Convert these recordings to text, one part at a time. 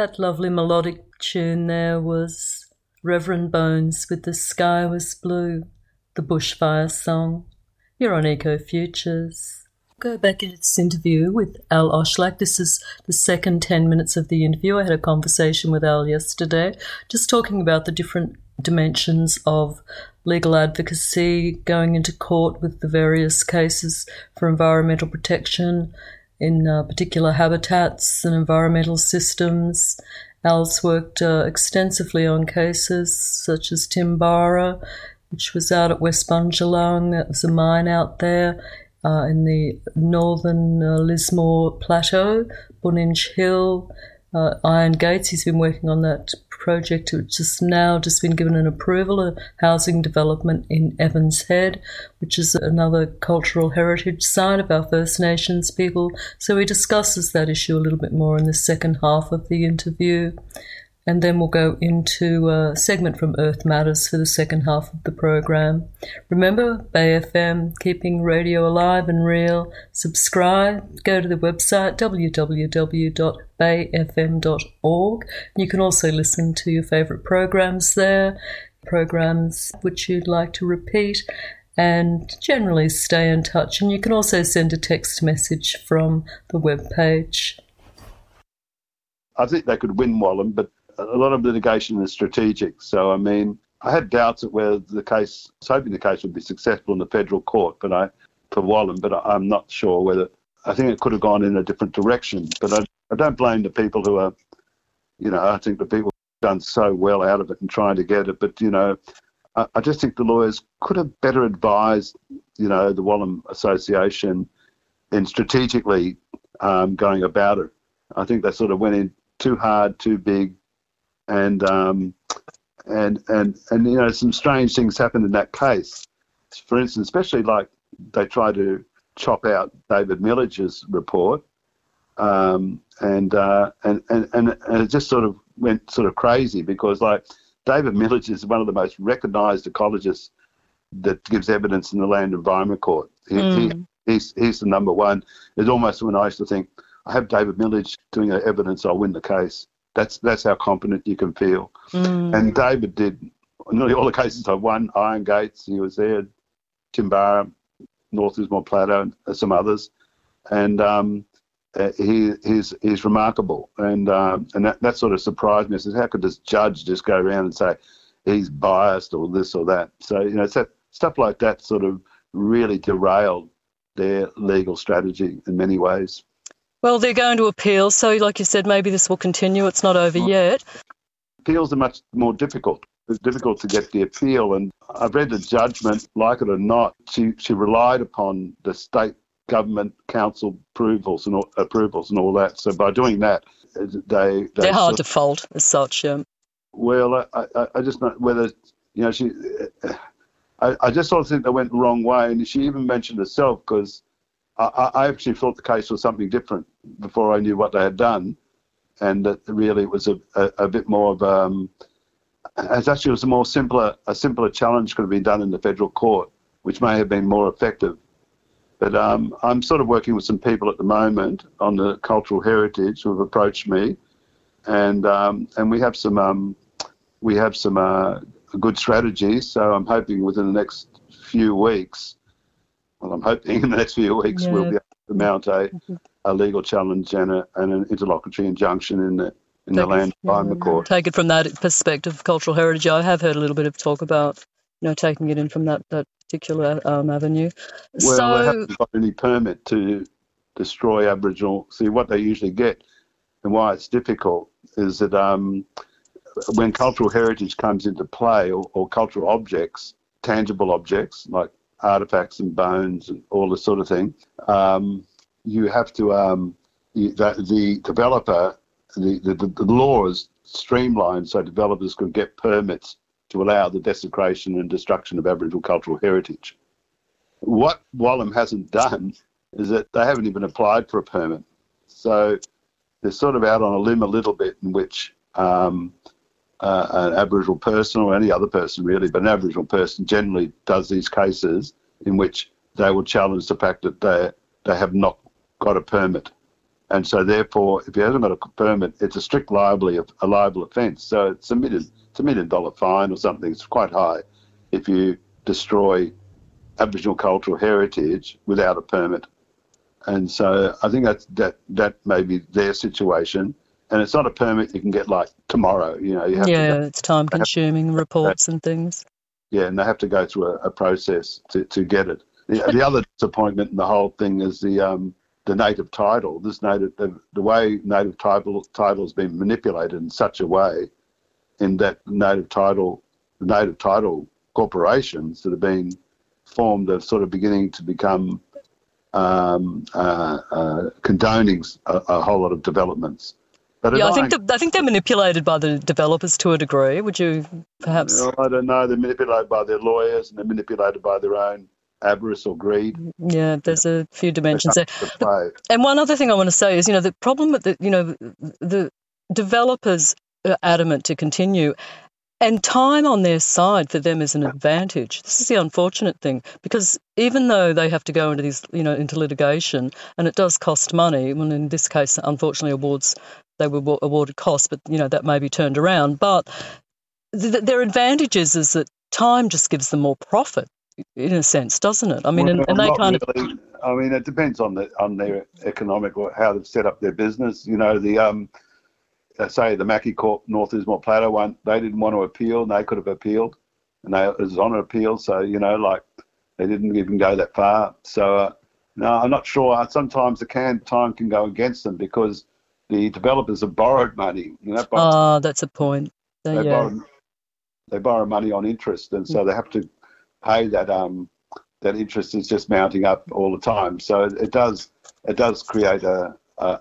That lovely melodic tune there was Reverend Bones with The Sky Was Blue, the bushfire song. You're on Eco Futures. Go back into this interview with Al Oshlak. This is the second 10 minutes of the interview. I had a conversation with Al yesterday, just talking about the different dimensions of legal advocacy, going into court with the various cases for environmental protection in particular habitats and environmental systems. Al's worked extensively on cases such as Timbara, which was out at West Bundjalung. That was a mine out there in the northern Lismore Plateau, Buninch Hill, Iron Gates. He's been working on that project, which has now just been given an approval, a housing development in Evans Head, which is another cultural heritage site of our First Nations people. So he discusses that issue a little bit more in the second half of the interview. And then we'll go into a segment from Earth Matters for the second half of the program. Remember, Bay FM, keeping radio alive and real. Subscribe. Go to the website, www.bayfm.org. You can also listen to your favourite programs there, programs which you'd like to repeat, and generally stay in touch. And you can also send a text message from the webpage. I think they could win Wallam, but a lot of litigation is strategic. So, I mean, I had doubts at whether the case, I was hoping the case would be successful in the federal court for Wallam, but I'm not sure whether, I think it could have gone in a different direction. But I don't blame the people who are, I think the people have done so well out of it and trying to get it. But, I just think the lawyers could have better advised, the Wallam Association in strategically going about it. I think they sort of went in too hard, too big, and some strange things happened in that case. For instance, especially like they tried to chop out David Millage's report, and it just sort of went sort of crazy because like David Millage is one of the most recognised ecologists that gives evidence in the Land Environment Court. He's the number one. It's almost when I used to think, I have David Millage doing the evidence, I'll win the case. That's how confident you can feel. And David did nearly all the cases I won. Iron Gates, he was there, Timbara, North Lismore Plateau, and some others. And he's remarkable. And that sort of surprised me. I said, how could this judge just go around and say he's biased or this or that? So, stuff like that sort of really derailed their legal strategy in many ways. Well, they're going to appeal, so like you said, maybe this will continue. It's not over yet. Appeals are much more difficult. It's difficult to get the appeal, and I've read the judgment, like it or not, she relied upon the state government council approvals and all that. So by doing that, they're hard to fault as such. Yeah. Well, I just know whether she. I just sort of think they went the wrong way, and she even mentioned herself because I actually thought the case was something different before I knew what they had done, and that really it was a bit more of it actually was a simpler challenge could have been done in the federal court, which may have been more effective. But I'm sort of working with some people at the moment on the cultural heritage who have approached me, and we have some good strategies. So I'm hoping within the next few weeks. Well, I'm hoping in the next few weeks we'll be able to mount a legal challenge and an interlocutory injunction in the Land Environment Court. Take it from that perspective of cultural heritage. I have heard a little bit of talk about, taking it in from that particular avenue. Well, they haven't got any permit to destroy Aboriginal. See, what they usually get and why it's difficult is that when cultural heritage comes into play or cultural objects, tangible objects like artefacts and bones and all this sort of thing, you have to the developer, the law is streamlined so developers can get permits to allow the desecration and destruction of Aboriginal cultural heritage. What Wallam hasn't done is that they haven't even applied for a permit. So they're sort of out on a limb a little bit in which an Aboriginal person or any other person really, but an Aboriginal person generally does these cases in which they will challenge the fact that they have not got a permit. And so therefore, if he hasn't got a permit, it's a strict liable offence. So it's $1 million fine or something. It's quite high if you destroy Aboriginal cultural heritage without a permit. And so I think that may be their situation. And it's not a permit you can get like tomorrow. You have to it's time consuming reports and things. Yeah, and they have to go through a process to get it. The other disappointment in the whole thing is the native title. The way native title has been manipulated in such a way, in that native title corporations that have been formed are sort of beginning to become condoning a whole lot of developments. But I think they're manipulated by the developers to a degree. Would you perhaps? I don't know. They're manipulated by their lawyers, and they're manipulated by their own avarice or greed. Yeah, there's a few dimensions there. And one other thing I want to say is, the problem with the developers are adamant to continue, and time on their side for them is an advantage. This is the unfortunate thing, because even though they have to go into these, into litigation, and it does cost money. Well, in this case, unfortunately, they were awarded costs, but that may be turned around. But their advantages is that time just gives them more profit, in a sense, doesn't it? I mean, and they kind of. I mean, it depends on their economic or how they've set up their business. Say the Mackie Corp North Lismore Plateau one, they didn't want to appeal, and they could have appealed, and it was on an appeal. So they didn't even go that far. So no, I'm not sure. Sometimes time can go against them because the developers have borrowed money. That's a point. They borrow money on interest, and so they have to pay that. That interest is just mounting up all the time. So it does create a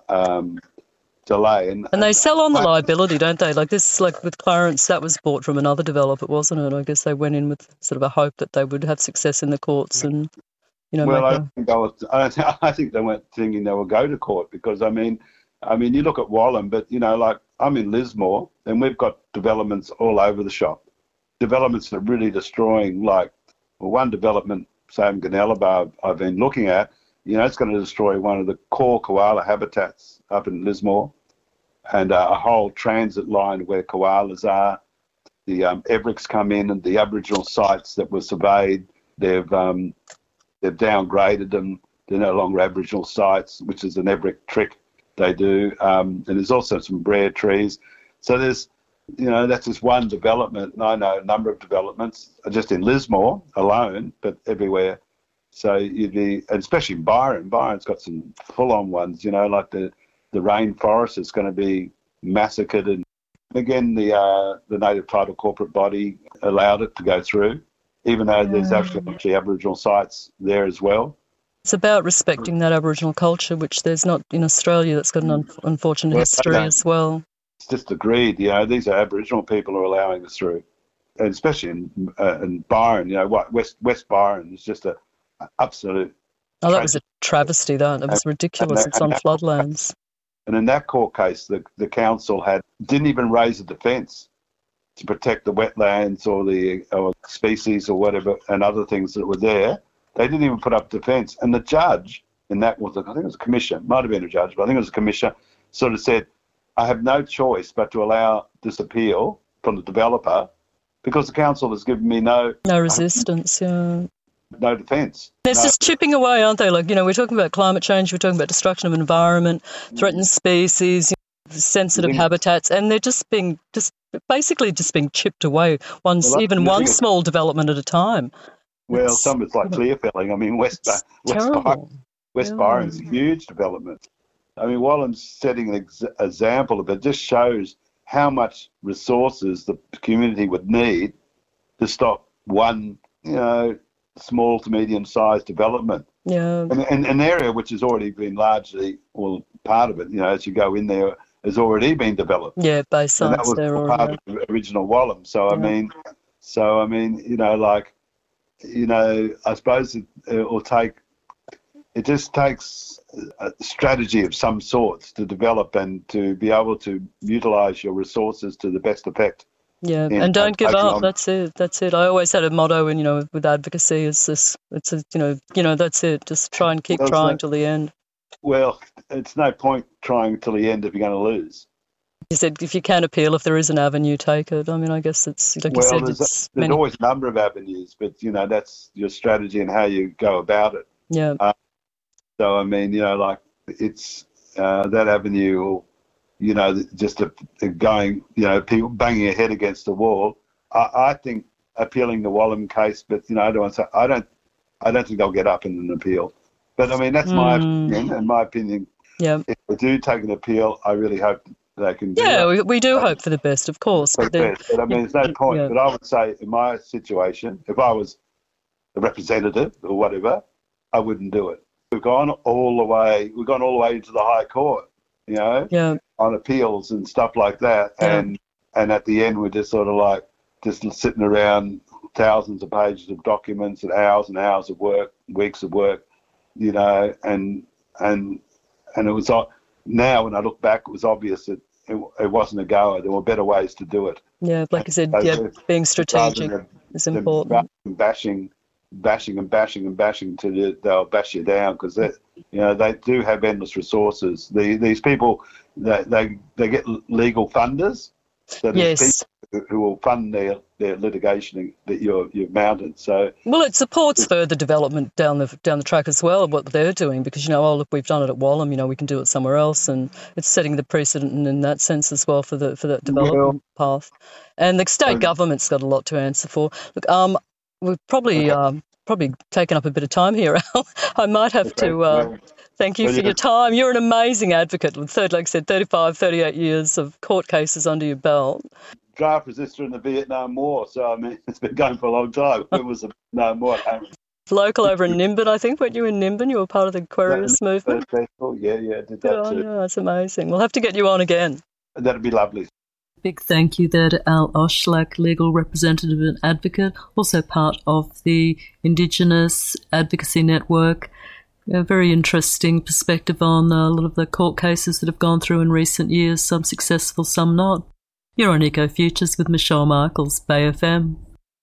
delay. And they sell on the liability, don't they? Like with Clarence, that was bought from another developer, wasn't it? I guess they went in with sort of a hope that they would have success in the courts and, Well, I think they weren't thinking they would go to court because, I mean, you look at Wallam, but, I'm in Lismore and we've got developments all over the shop. Developments that are really destroying, one development, say in Gunnellabar, I've been looking at, it's going to destroy one of the core koala habitats up in Lismore, and a whole transit line where koalas are. The Everiks come in, and the Aboriginal sites that were surveyed, they've downgraded them. They're no longer Aboriginal sites, which is an Everik trick they do. And there's also some rare trees. So there's, that's just one development. And I know a number of developments just in Lismore alone, but everywhere. So especially in Byron. Byron's got some full-on ones, like the rainforest is going to be massacred. And again, the native title corporate body allowed it to go through, even though there's actually Aboriginal sites there as well. It's about respecting that Aboriginal culture, which there's not in Australia. That's got an unfortunate history as well. It's just the greed. These are Aboriginal people who are allowing us through, and especially in Byron. West Byron is just a absolute. Oh, that was a travesty. That was ridiculous. It's on floodlands. And in that court case, the council didn't even raise a defence to protect the wetlands or the species or whatever and other things that were there. They didn't even put up defence. And the judge in that I think it was a commissioner, might have been a judge, but I think it was a commissioner, sort of said, I have no choice but to allow this appeal from the developer because the council has given me no resistance, no defence. There's just chipping away, aren't they? We're talking about climate change, we're talking about destruction of environment, threatened species, sensitive habitats, and they're basically being chipped away, one small development at a time. Well, some it's like Clearfelling. I mean, West Byron's a huge development. I mean, Wallam's setting an example of it, just shows how much resources the community would need to stop one, small to medium-sized development. Yeah. And an area which has already been largely, part of it, as you go in there, has already been developed. Yeah, both sides. And that was part of the original Wallam. So, I mean, I suppose it just takes a strategy of some sorts to develop and to be able to utilise your resources to the best effect. Yeah, and don't give up. That's it. I always had a motto, with advocacy, that's it. Just try and keep trying till the end. Well, it's no point trying till the end if you're going to lose. You said if you can appeal, if there is an avenue, take it. I mean, I guess it's, like you said, there's always a number of avenues, but, that's your strategy and how you go about it. Yeah. So, I mean, it's that avenue, just going, people banging your head against the wall. I think appealing the Wallam case, but, I don't think they'll get up in an appeal. But, I mean, that's my opinion, and my opinion. Yeah. If they do take an appeal, I really hope they can do that. We do hope for the best, of course. But I mean, there's no point. Yeah. But I would say in my situation, if I was a representative or whatever, I wouldn't do it. We've gone all the way into the High Court, on appeals and stuff like that. Yeah. And at the end, we're just sort of just sitting around thousands of pages of documents and hours of work, weeks of work, and it was now when I look back, it was obvious that it wasn't a goer. There were better ways to do it. Yeah, like I said, being strategic is important. Bashing till they'll bash you down, because they do have endless resources. These people, they get legal funders. So yes. People who will fund their litigation that you've mounted. So it supports further development down the track as well, what they're doing, because look, we've done it at Wallam, we can do it somewhere else, and it's setting the precedent in that sense as well for the development path. And the state government's got a lot to answer for. Look, we've probably taken up a bit of time here, Al. I might have to thank you for your time. You're an amazing advocate with, like I said, 38 years of court cases under your belt. Draft resistor in the Vietnam War, so I mean, it's been going for a long time. It was a Vietnam War. Local over in Nimbin, I think. Weren't you in Nimbin? You were part of the Aquarius movement. Yeah, did that too. Yeah, that's amazing. We'll have to get you on again. That'd be lovely. Big thank you there to Al Oshlak, legal representative and advocate, also part of the Indigenous Advocacy Network. A very interesting perspective on a lot of the court cases that have gone through in recent years, some successful, some not. You're on Eco Futures with Michelle Michaels, Bay FM.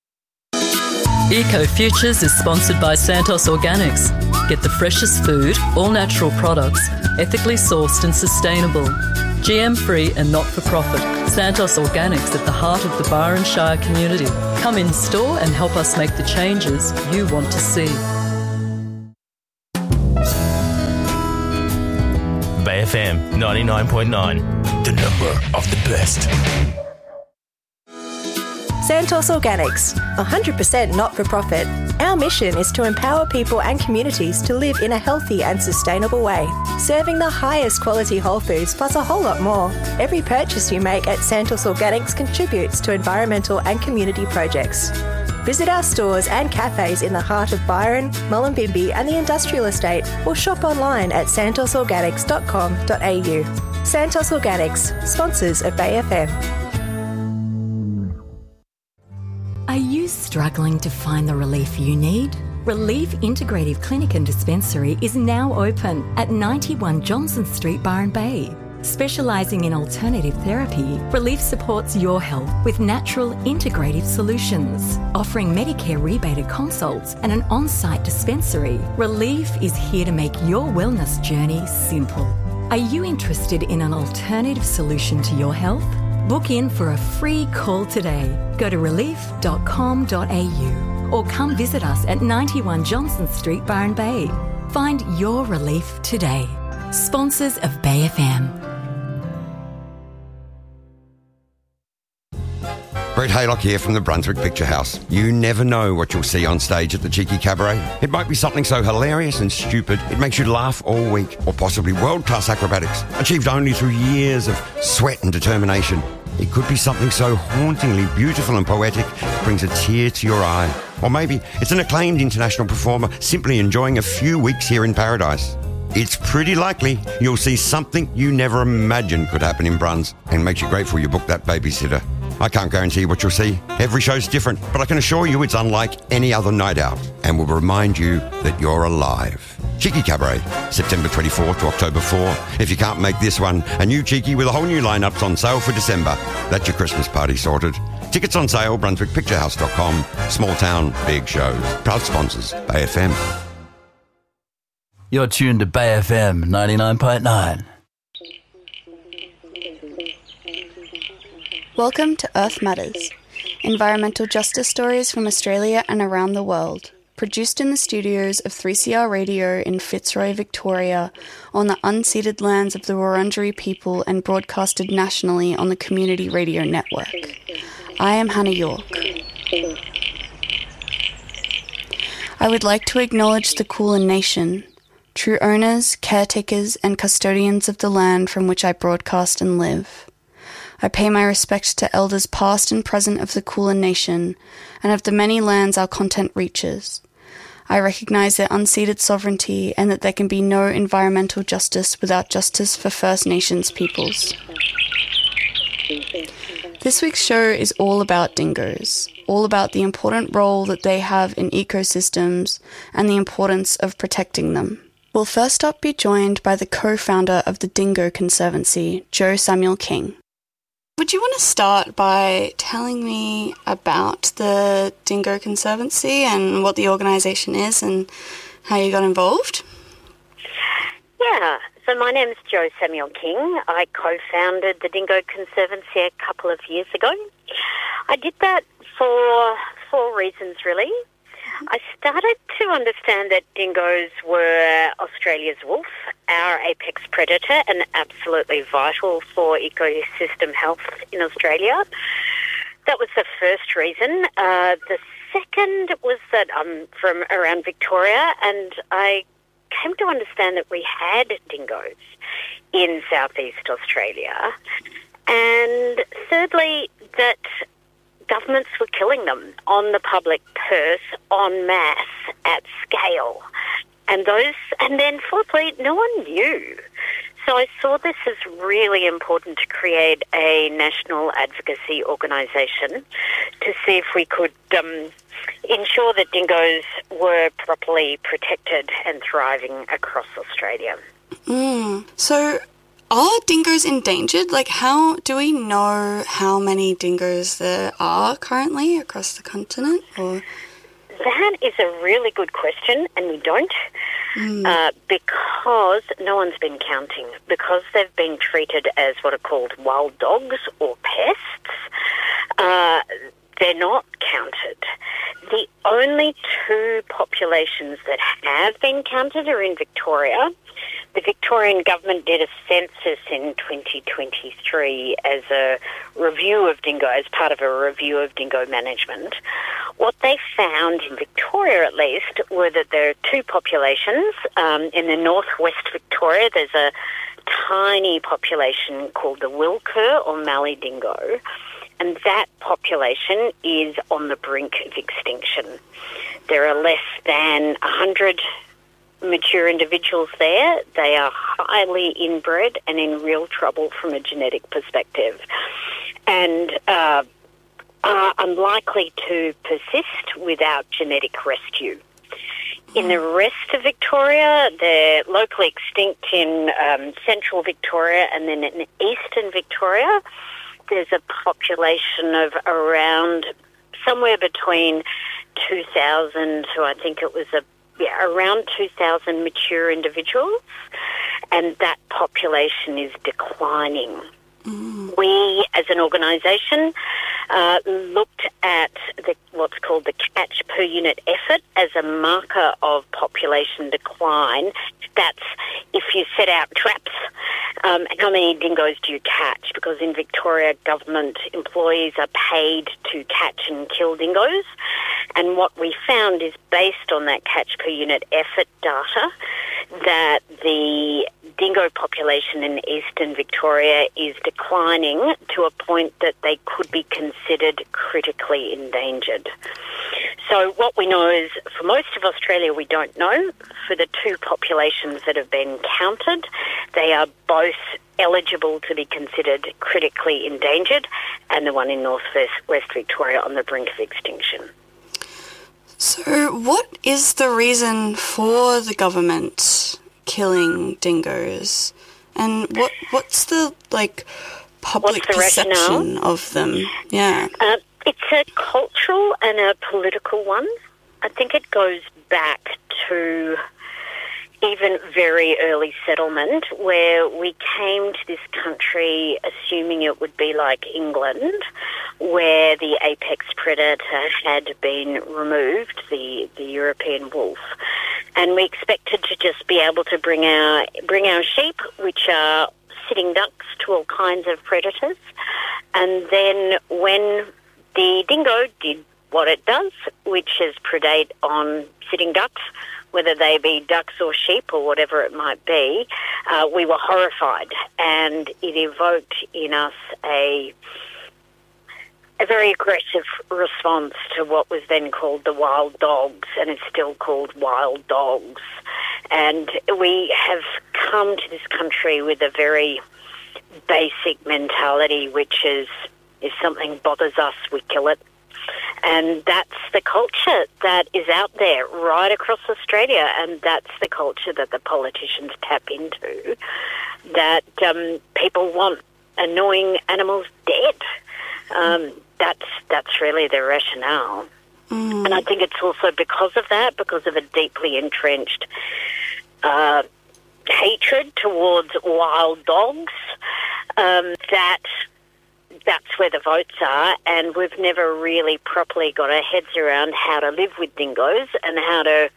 Eco Futures is sponsored by Santos Organics. Get the freshest food, all natural products, ethically sourced and sustainable. GM-free and not-for-profit. Santos Organics at the heart of the Byron Shire community. Come in store and help us make the changes you want to see. Bay FM 99.9, the number of the best. Santos Organics, 100% not-for-profit. Our mission is to empower people and communities to live in a healthy and sustainable way, serving the highest quality whole foods plus a whole lot more. Every purchase you make at Santos Organics contributes to environmental and community projects. Visit our stores and cafes in the heart of Byron, Mullumbimby and the Industrial Estate, or shop online at santosorganics.com.au. Santos Organics, sponsors of Bay FM. Are you struggling to find the relief you need? Relief Integrative Clinic and Dispensary is now open at 91 Johnson Street, Byron Bay. Specialising in alternative therapy, Relief supports your health with natural integrative solutions. Offering Medicare rebated consults and an on-site dispensary, Relief is here to make your wellness journey simple. Are you interested in an alternative solution to your health? Book in for a free call today. Go to relief.com.au or come visit us at 91 Johnson Street, Byron Bay. Find your relief today. Sponsors of Bay FM. Brett Haylock here from the Brunswick Picture House. You never know what you'll see on stage at the Cheeky Cabaret. It might be something so hilarious and stupid it makes you laugh all week, or possibly world-class acrobatics achieved only through years of sweat and determination. It could be something so hauntingly beautiful and poetic it brings a tear to your eye. Or maybe it's an acclaimed international performer simply enjoying a few weeks here in paradise. It's pretty likely you'll see something you never imagined could happen in Bruns, and makes you grateful you booked that babysitter. I can't guarantee what you'll see. Every show's different, but I can assure you it's unlike any other night out and will remind you that you're alive. Cheeky Cabaret, September 24th to October 4. If you can't make this one, a new Cheeky with a whole new lineup's on sale for December. That's your Christmas party sorted. Tickets on sale, brunswickpicturehouse.com. Small town, big shows. Proud sponsors, Bay FM. You're tuned to Bay FM 99.9. Welcome to Earth Matters, environmental justice stories from Australia and around the world, produced in the studios of 3CR Radio in Fitzroy, Victoria, on the unceded lands of the Wurundjeri people and broadcasted nationally on the Community Radio Network. I am Hannah York. I would like to acknowledge the Kulin Nation, true owners, caretakers and custodians of the land from which I broadcast and live. I pay my respect to elders past and present of the Kulin Nation and of the many lands our content reaches. I recognise their unceded sovereignty and that there can be no environmental justice without justice for First Nations peoples. This week's show is all about dingoes, all about the important role that they have in ecosystems and the importance of protecting them. We'll first up be joined by the co-founder of the Dingo Conservancy, Joe Samuel King. Would you want to start by telling me about the Dingo Conservancy and what the organisation is and how you got involved? Yeah, so my name's Joe Samuel King. I co-founded the Dingo Conservancy a couple of years ago. I did that for 4 reasons, really. I started to understand that dingoes were Australia's wolf, our apex predator, and absolutely vital for ecosystem health in Australia. That was the first reason. The second was that I'm from around Victoria, and I came to understand that we had dingoes in southeast Australia. And thirdly, that governments were killing them on the public purse en masse at scale. And then fourthly, no one knew. So I saw this as really important to create a national advocacy organisation to see if we could ensure that dingoes were properly protected and thriving across Australia. So are dingoes endangered? Like, how do we know how many dingoes there are currently across the continent? Or that is a really good question, and we don't, because no one's been counting, because they've been treated as what are called wild dogs or pests. They're not counted. The only 2 populations that have been counted are in Victoria. The Victorian government did a census in 2023 as a review of dingo, as part of a review of dingo management. What they found in Victoria, at least, were that there are 2 populations. In the northwest Victoria, there's a tiny population called the Wilkir or Mallee dingo, and that population is on the brink of extinction. There are less than 100 mature individuals there. They are highly inbred and in real trouble from a genetic perspective, and are unlikely to persist without genetic rescue. In the rest of Victoria, they're locally extinct in central Victoria, and then in eastern Victoria, there's a population of around somewhere between 2,000 to I think it was around 2,000 mature individuals, and that population is declining. We, as an organisation, looked at what's called the catch per unit effort as a marker of population decline. That's if you set out traps, how many dingoes do you catch? Because in Victoria, government employees are paid to catch and kill dingoes. And what we found is, based on that catch per unit effort data, that the dingo population in eastern Victoria is declining to a point that they could be considered critically endangered. So what we know is, for most of Australia, we don't know. For the 2 populations that have been counted, they are both eligible to be considered critically endangered, and the one in West Victoria on the brink of extinction. So what is the reason for the government killing dingoes? And what's the, public perception rationale of them? Yeah. It's a cultural and a political one. I think it goes back to even very early settlement, where we came to this country assuming it would be like England, where the apex predator had been removed, the European wolf, and we expected to just be able to bring our sheep, which are sitting ducks, to all kinds of predators. And then when the dingo did what it does, which is predate on sitting ducks, whether they be ducks or sheep or whatever it might be, we were horrified, and it evoked in us a very aggressive response to what was then called the wild dogs, and it's still called wild dogs. And we have come to this country with a very basic mentality, which is if something bothers us, we kill it. And that's the culture that is out there right across Australia, and that's the culture that the politicians tap into, that people want annoying animals dead. That's really the rationale. And I think it's also because of that, because of a deeply entrenched hatred towards wild dogs, that's where the votes are, and we've never really properly got our heads around how to live with dingoes and how to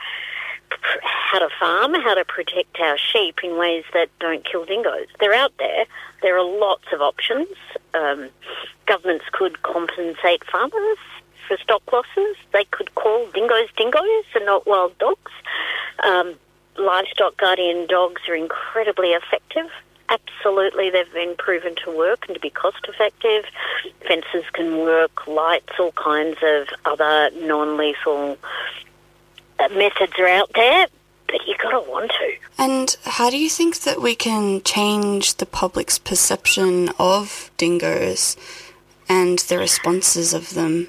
farm, how to protect our sheep in ways that don't kill dingoes. They're out there. There are lots of options. Governments could compensate farmers for stock losses. They could call dingoes dingoes and not wild dogs. Livestock guardian dogs are incredibly effective. Absolutely, they've been proven to work and to be cost-effective. Fences can work, lights, all kinds of other non-lethal methods are out there, but you've got to want to. And how do you think that we can change the public's perception of dingoes and the responses of them?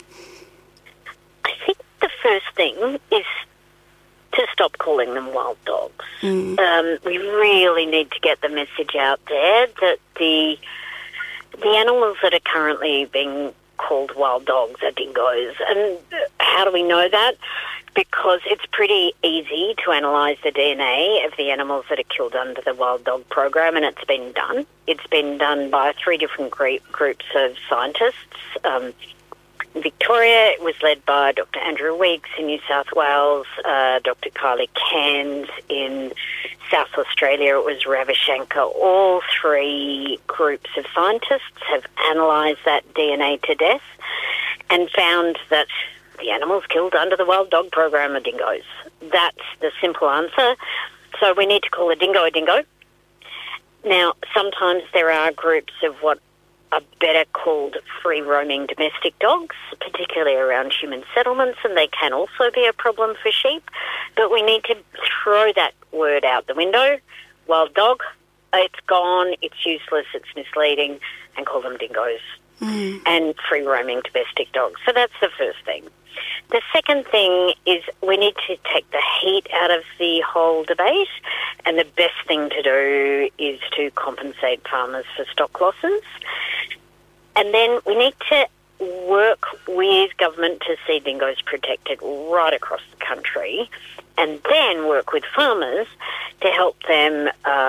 I think the first thing is to stop calling them wild dogs. We really need to get the message out there that the animals that are currently being called wild dogs are dingoes. And how do we know that? Because it's pretty easy to analyse the DNA of the animals that are killed under the wild dog program, and it's been done. It's been done by 3 different groups of scientists. In Victoria, it was led by Dr. Andrew Weeks. In New South Wales, Dr. Kylie Cairns. In South Australia, it was Ravishankar. All 3 groups of scientists have analysed that DNA to death and found that the animals killed under the wild dog program are dingoes. That's the simple answer. So we need to call a dingo a dingo. Now, sometimes there are groups of what are better called free-roaming domestic dogs, particularly around human settlements, and they can also be a problem for sheep. But we need to throw that word out the window. Wild dog, it's gone, it's useless, it's misleading, and call them dingoes. And free-roaming domestic dogs. So that's the first thing. The second thing is we need to take the heat out of the whole debate, and the best thing to do is to compensate farmers for stock losses. And then we need to work with government to see dingoes protected right across the country, and then work with farmers to help them,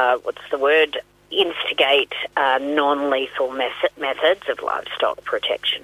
instigate non-lethal methods of livestock protection.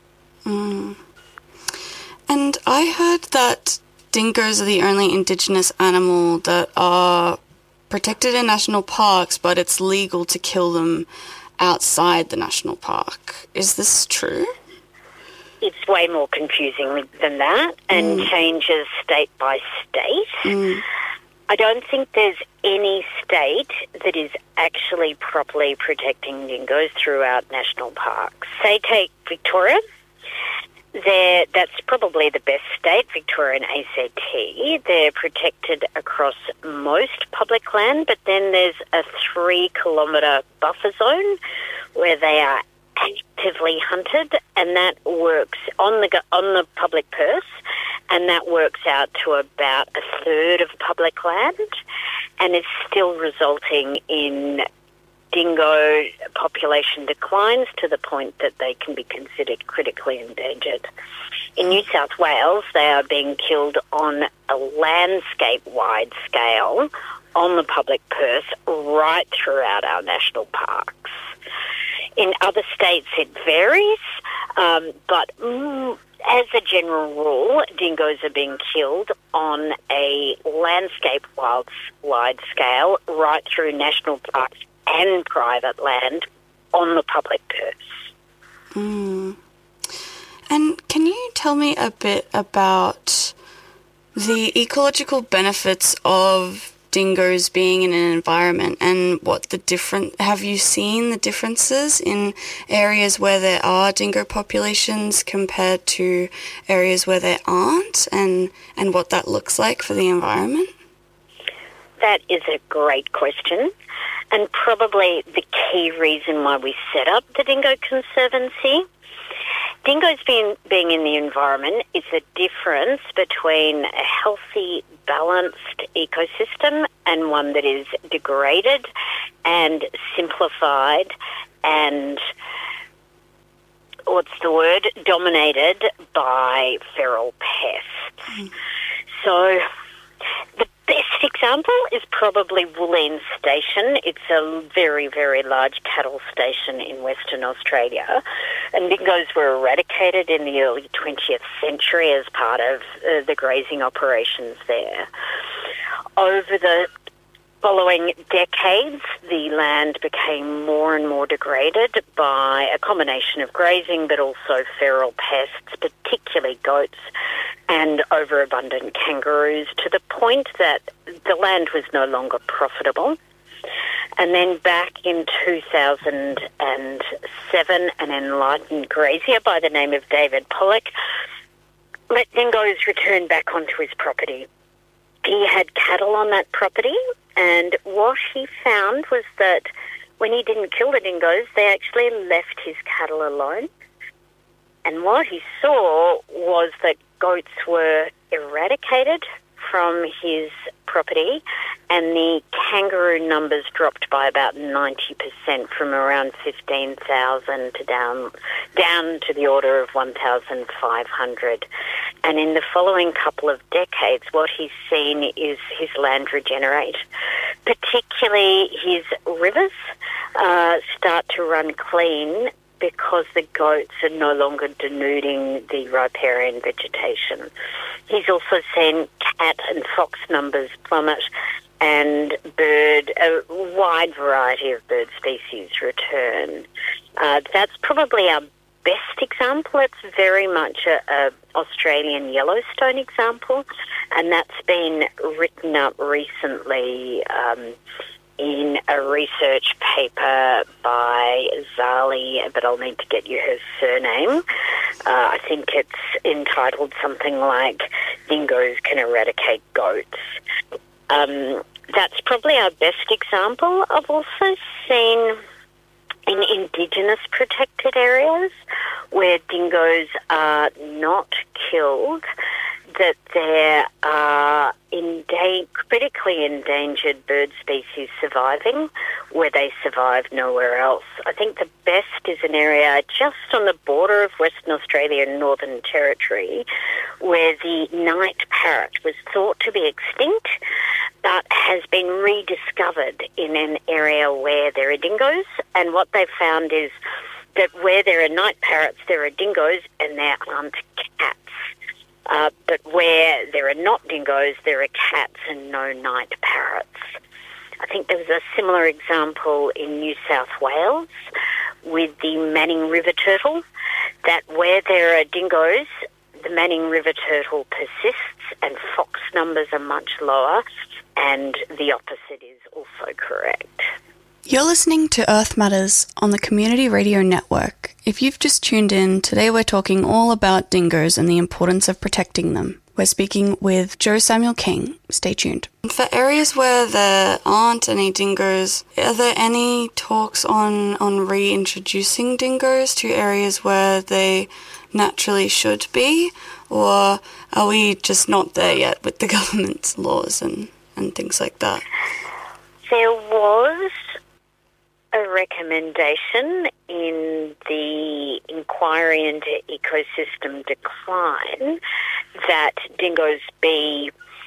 And I heard that dingoes are the only Indigenous animal that are protected in national parks, but it's legal to kill them outside the national park. Is this true? It's way more confusing than that and changes state by state. I don't think there's any state that is actually properly protecting dingoes throughout national parks. Say take Victoria. That's probably the best state, Victoria and ACT. They're protected across most public land, but then there's a 3-kilometre buffer zone where they are actively hunted, and that works on the public purse, and that works out to about 1/3 of public land, and is still resulting in dingo population declines to the point that they can be considered critically endangered. In New South Wales, they are being killed on a landscape-wide scale on the public purse right throughout our national parks. In other states it varies, but as a general rule, dingoes are being killed on a landscape-wide scale right through national parks and private land on the public purse. And can you tell me a bit about the ecological benefits of dingoes being in an environment and what have you seen the differences in areas where there are dingo populations compared to areas where there aren't, and what that looks like for the environment? That is a great question, and probably the key reason why we set up the Dingo Conservancy. Dingoes being in the environment is a difference between a healthy, balanced ecosystem and one that is degraded and simplified and, dominated by feral pests. So the best example is probably Woolleen Station. It's a very, very large cattle station in Western Australia, and dingoes were eradicated in the early 20th century as part of the grazing operations there. Over the following decades, the land became more and more degraded by a combination of grazing but also feral pests, particularly goats and overabundant kangaroos, to the point that the land was no longer profitable. And then back in 2007, an enlightened grazier by the name of David Pollock let dingoes return back onto his property. He had cattle on that property, and what he found was that when he didn't kill the dingoes, they actually left his cattle alone. And what he saw was that goats were eradicated from his property, and the kangaroo numbers dropped by about 90%, from around 15,000 to down to the order of 1,500. And in the following couple of decades, what he's seen is his land regenerate, particularly his rivers start to run clean, because the goats are no longer denuding the riparian vegetation. He's also seen cat and fox numbers plummet, and a wide variety of bird species return. That's probably our best example. It's very much a Australian Yellowstone example, and that's been written up recently in a research paper by Zali, but I'll need to get you her surname. I think it's entitled something like Dingoes Can Eradicate Goats. That's probably our best example. I've also seen in Indigenous protected areas where dingoes are not killed, that there are critically endangered bird species surviving where they survive nowhere else. I think the best is an area just on the border of Western Australia and Northern Territory where the night parrot was thought to be extinct but has been rediscovered in an area where there are dingoes, and what they've found is that where there are night parrots there are dingoes and there aren't cats. But where there are not dingoes, there are cats and no night parrots. I think there was a similar example in New South Wales with the Manning River turtle, that where there are dingoes, the Manning River turtle persists and fox numbers are much lower, and the opposite is also correct. You're listening to Earth Matters on the Community Radio Network. If you've just tuned in, today we're talking all about dingoes and the importance of protecting them. We're speaking with Joe Samuel King. Stay tuned. For areas where there aren't any dingoes, are there any talks on reintroducing dingoes to areas where they naturally should be? Or are we just not there yet with the government's laws and things like that? There was a recommendation in the inquiry into ecosystem decline that dingoes be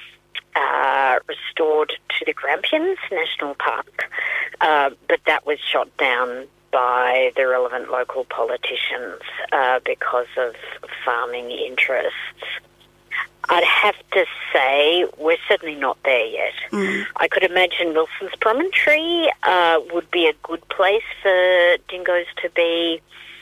restored to the Grampians National Park, but that was shot down by the relevant local politicians because of farming interests. I'd have to say we're certainly not there yet. I could imagine Wilson's Promontory would be a good place for dingoes to be,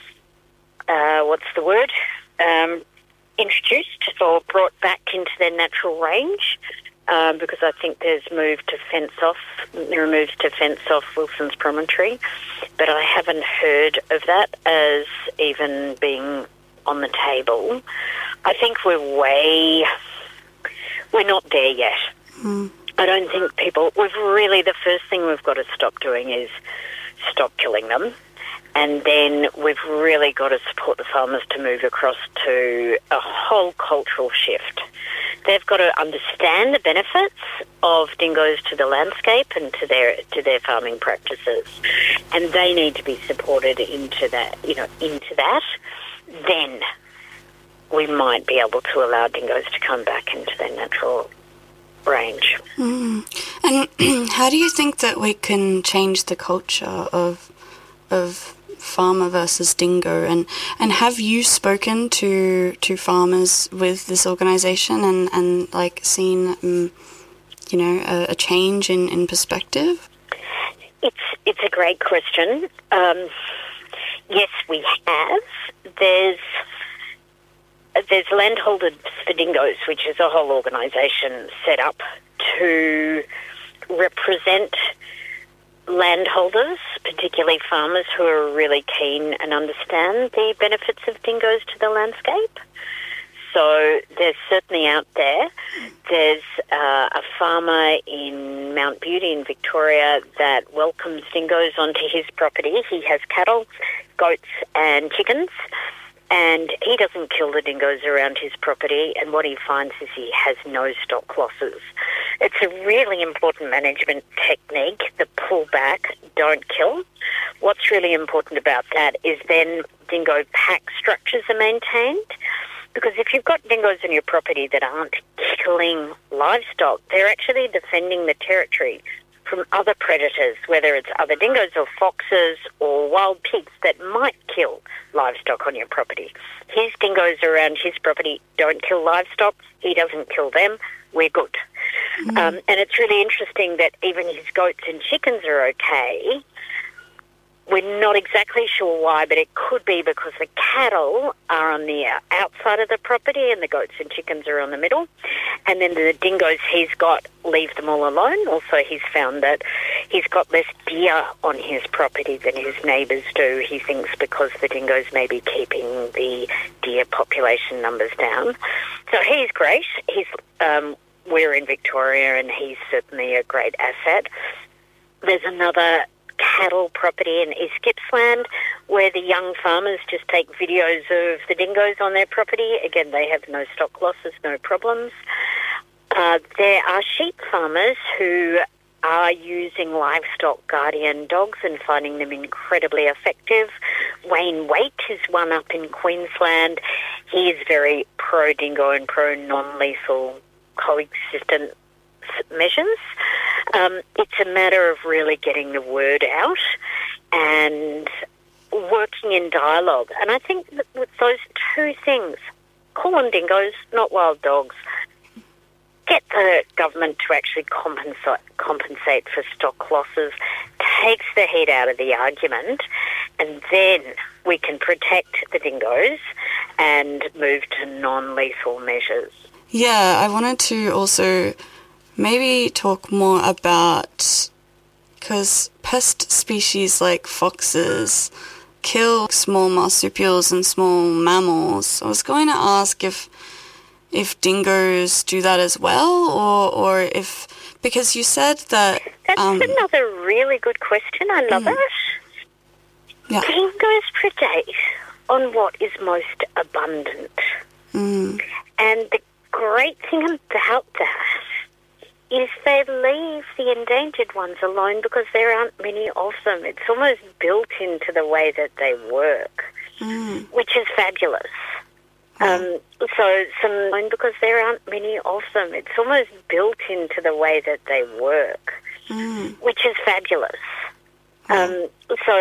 introduced or brought back into their natural range, because I think there's removes to fence off Wilson's Promontory, but I haven't heard of that as even being on the table. I think we're not there yet. I don't think the first thing we've got to stop doing is stop killing them. And then we've really got to support the farmers to move across to a whole cultural shift. They've got to understand the benefits of dingoes to the landscape and to their farming practices, and they need to be supported into that. Then we might be able to allow dingoes to come back into their natural range. And how do you think that we can change the culture of farmer versus dingo, and have you spoken to farmers with this organisation and like seen a change in perspective? It's a great question. Yes, we have. There's Landholders for Dingoes, which is a whole organisation set up to represent landholders, particularly farmers who are really keen and understand the benefits of dingoes to the landscape. So they're certainly out there. There's a farmer in Mount Beauty in Victoria that welcomes dingoes onto his property. He has cattle, goats and chickens, and he doesn't kill the dingoes around his property, and what he finds is he has no stock losses. It's a really important management technique, the pull back, don't kill. What's really important about that is then dingo pack structures are maintained, because if you've got dingoes on your property that aren't killing livestock, they're actually defending the territory from other predators, whether it's other dingoes or foxes or wild pigs that might kill livestock on your property. His dingoes around his property don't kill livestock. He doesn't kill them. We're good. And it's really interesting that even his goats and chickens are okay. We're not exactly sure why, but it could be because the cattle are on the outside of the property and the goats and chickens are on the middle. And then the dingoes he's got leave them all alone. Also, he's found that he's got less deer on his property than his neighbours do, he thinks, because the dingoes may be keeping the deer population numbers down. So he's great. We're in Victoria and he's certainly a great asset. There's another cattle property in East Gippsland where the young farmers just take videos of the dingoes on their property. Again, they have no stock losses, no problems. There are sheep farmers who are using livestock guardian dogs and finding them incredibly effective. Wayne Waite is one up in Queensland. He is very pro-dingo and pro-non-lethal coexistent measures. It's a matter of really getting the word out and working in dialogue. And I think that with those two things, call on dingoes, not wild dogs, get the government to actually compensate for stock losses, takes the heat out of the argument, and then we can protect the dingoes and move to non-lethal measures. Yeah, I wanted to also maybe talk more about, because pest species like foxes kill small marsupials and small mammals. I was going to ask if dingoes do that as well, or if, because you said that... That's another really good question. I love it. Yeah. Dingoes predate on what is most abundant. And the great thing about that is they leave the endangered ones alone because there aren't many of them. It's almost built into the way that they work, which is fabulous. Because there aren't many of them, it's almost built into the way that they work, which is fabulous. So